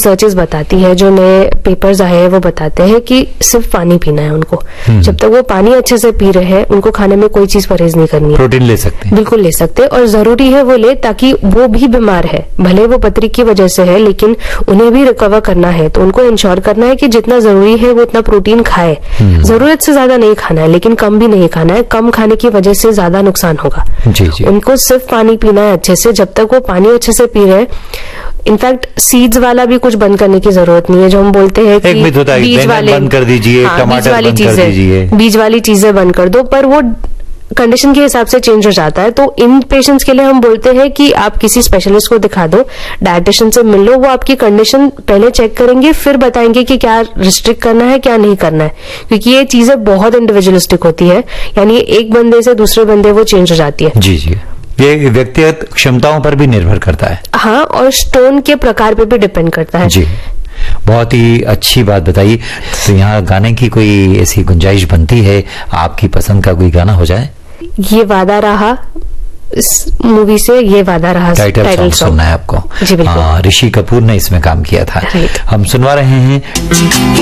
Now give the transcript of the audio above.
Researches बताती है, जो नए पेपर्स आए हैं वो बताते हैं कि सिर्फ पानी पीना है उनको। जब तक वो पानी अच्छे से पी रहे हैं, उनको खाने में कोई चीज परहेज नहीं करनी है। प्रोटीन ले सकते हैं, बिल्कुल ले सकते हैं, और जरूरी है वो ले, ताकि वो भी बीमार है, भले वो पथरी की वजह से है, लेकिन उन्हें भी रिकवर करना है, तो उनको इंश्योर करना है कि जितना जरूरी है वो उतना प्रोटीन खाए। जरूरत से ज्यादा नहीं खाना है, लेकिन कम भी नहीं खाना है। कम खाने की वजह से ज्यादा नुकसान होगा। जी। उनको सिर्फ पानी पीना है अच्छे से। जब तक वो पानी अच्छे से पी रहे हैं, इनफैक्ट सीड्स वाला भी कुछ बंद करने की जरूरत नहीं है, जो हम बोलते हैं कि बीज वाले बंद कर दीजिए, टमाटर बंद कर दीजिए, बीज वाली चीजें बंद कर दो, पर वो कंडीशन के हिसाब से चेंज हो जाता है। तो इन पेशेंट्स के लिए हम बोलते हैं कि आप किसी स्पेशलिस्ट को दिखा दो, डायटिशियन से मिल लो, वो आपकी कंडीशन पहले चेक करेंगे, फिर बताएंगे कि क्या रिस्ट्रिक्ट करना है, क्या नहीं करना है, क्योंकि ये चीजें बहुत इंडिविजुअलिस्टिक होती है, यानी एक बंदे से दूसरे बंदे वो चेंज हो जाती है। जी, ये व्यक्तिगत क्षमताओं पर भी निर्भर करता है। हाँ, और स्टोन के प्रकार पे भी डिपेंड करता है। जी, बहुत ही अच्छी बात बताई। तो यहाँ गाने की कोई ऐसी गुंजाइश बनती है, आपकी पसंद का कोई गाना हो जाए? ये वादा रहा, इस मूवी से ये वादा रहा टाइटल सॉन्ग सुनना है आपको। जी बिल्कुल। ऋषि कपूर ने इसमें काम किया था। हम सुनवा रहे हैं।